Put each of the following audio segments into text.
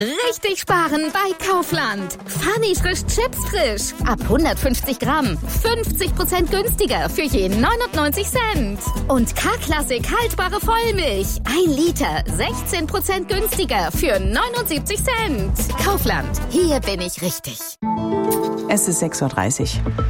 Richtig sparen bei Kaufland. Funny frisch Chips frisch. Ab 150 Gramm. 50% günstiger für je 99 Cent. Und K-Klassik haltbare Vollmilch. 1 Liter. 16% günstiger für 79 Cent. Kaufland. Hier bin ich richtig. Es ist 6.30 Uhr.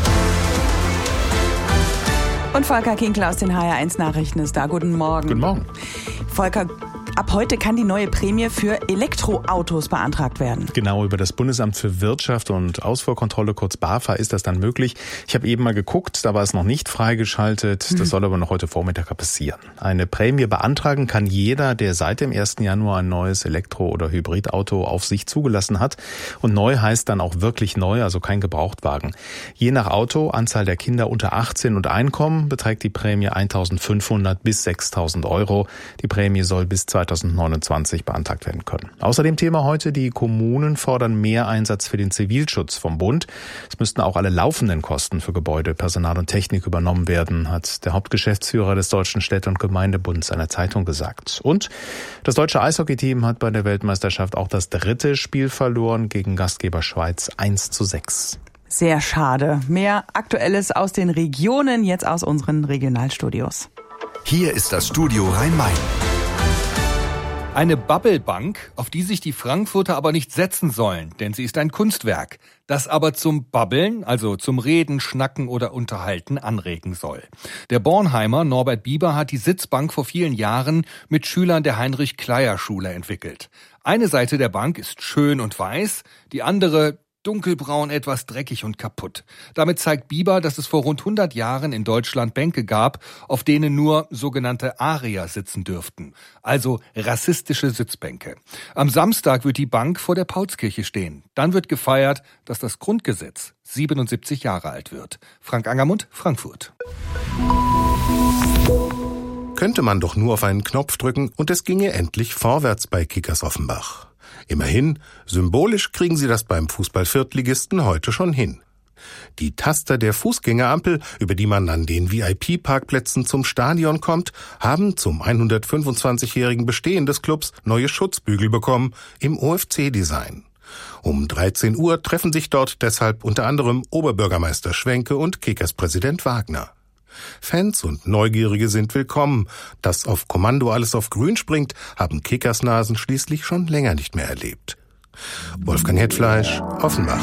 Und Volker Kinkl aus den HR1 Nachrichten ist da. Guten Morgen. Guten Morgen. Volker, ab heute kann die neue Prämie für Elektroautos beantragt werden. Genau, über das Bundesamt für Wirtschaft und Ausfuhrkontrolle, kurz BAFA, ist das dann möglich. Ich habe eben mal geguckt, da war es noch nicht freigeschaltet. Das soll aber noch heute Vormittag passieren. Eine Prämie beantragen kann jeder, der seit dem 1. Januar ein neues Elektro- oder Hybridauto auf sich zugelassen hat. Und neu heißt dann auch wirklich neu, also kein Gebrauchtwagen. Je nach Auto, Anzahl der Kinder unter 18 und Einkommen beträgt die Prämie 1.500 bis 6.000 Euro. Die Prämie soll bis 2029 beantragt werden können. Außerdem Thema heute, die Kommunen fordern mehr Einsatz für den Zivilschutz vom Bund. Es müssten auch alle laufenden Kosten für Gebäude, Personal und Technik übernommen werden, hat der Hauptgeschäftsführer des Deutschen Städte- und Gemeindebunds einer Zeitung gesagt. Und das deutsche Eishockeyteam hat bei der Weltmeisterschaft auch das 3. Spiel verloren gegen Gastgeber Schweiz 1:6. Sehr schade. Mehr Aktuelles aus den Regionen, jetzt aus unseren Regionalstudios. Hier ist das Studio Rhein-Main. Eine Bubblebank, auf die sich die Frankfurter aber nicht setzen sollen, denn sie ist ein Kunstwerk, das aber zum Babbeln, also zum Reden, Schnacken oder Unterhalten anregen soll. Der Bornheimer Norbert Bieber hat die Sitzbank vor vielen Jahren mit Schülern der Heinrich-Klaier-Schule entwickelt. Eine Seite der Bank ist schön und weiß, die andere dunkelbraun, etwas dreckig und kaputt. Damit zeigt Bieber, dass es vor rund 100 Jahren in Deutschland Bänke gab, auf denen nur sogenannte Arier sitzen dürften, also rassistische Sitzbänke. Am Samstag wird die Bank vor der Paulskirche stehen. Dann wird gefeiert, dass das Grundgesetz 77 Jahre alt wird. Frank Angermund, Frankfurt. Könnte man doch nur auf einen Knopf drücken und es ginge endlich vorwärts bei Kickers Offenbach. Immerhin, symbolisch kriegen sie das beim Fußball-Viertligisten heute schon hin. Die Taster der Fußgängerampel, über die man an den VIP-Parkplätzen zum Stadion kommt, haben zum 125-jährigen Bestehen des Clubs neue Schutzbügel bekommen im OFC-Design. Um 13 Uhr treffen sich dort deshalb unter anderem Oberbürgermeister Schwenke und Kickers-Präsident Wagner. Fans und Neugierige sind willkommen. Dass auf Kommando alles auf Grün springt, haben Kickersnasen schließlich schon länger nicht mehr erlebt. Wolfgang Hetfleisch, Offenbach.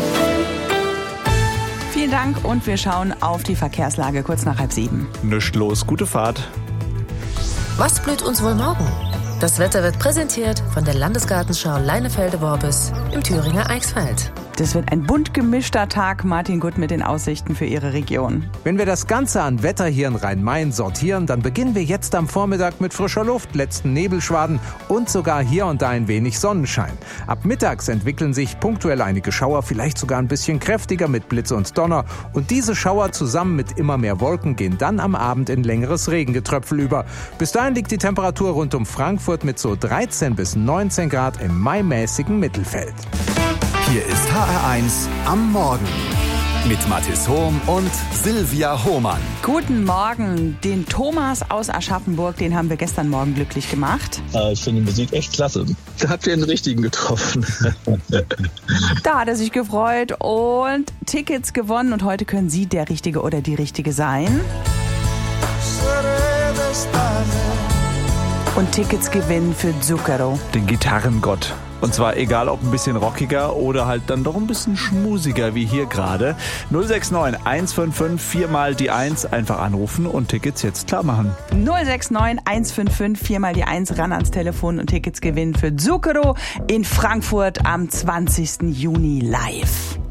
Vielen Dank und wir schauen auf die Verkehrslage kurz nach 6:30. Nischt los, gute Fahrt. Was blüht uns wohl morgen? Das Wetter wird präsentiert von der Landesgartenschau Leinefelde-Worbis im Thüringer Eichsfeld. Das wird ein bunt gemischter Tag. Martin Gutt mit den Aussichten für Ihre Region. Wenn wir das Ganze an Wetter hier in Rhein-Main sortieren, dann beginnen wir jetzt am Vormittag mit frischer Luft, letzten Nebelschwaden und sogar hier und da ein wenig Sonnenschein. Ab mittags entwickeln sich punktuell einige Schauer, vielleicht sogar ein bisschen kräftiger mit Blitz und Donner. Und diese Schauer zusammen mit immer mehr Wolken gehen dann am Abend in längeres Regengetröpfel über. Bis dahin liegt die Temperatur rund um Frankfurt mit so 13 bis 19 Grad im maimäßigen Mittelfeld. Hier ist HR1 am Morgen mit Mathis Hohm und Silvia Hohmann. Guten Morgen. Den Thomas aus Aschaffenburg, den haben wir gestern Morgen glücklich gemacht. Ich finde die Musik echt klasse. Da habt ihr den richtigen getroffen. Da hat er sich gefreut und Tickets gewonnen. Und heute können Sie der Richtige oder die Richtige sein. Und Tickets gewinnen für Zucchero. Den Gitarrengott. Und zwar egal, ob ein bisschen rockiger oder halt dann doch ein bisschen schmusiger wie hier gerade. 069 155 4 mal die 1 einfach anrufen und Tickets jetzt klar machen. 069 155 4 mal die 1 ran ans Telefon und Tickets gewinnen für Zucchero in Frankfurt am 20. Juni live.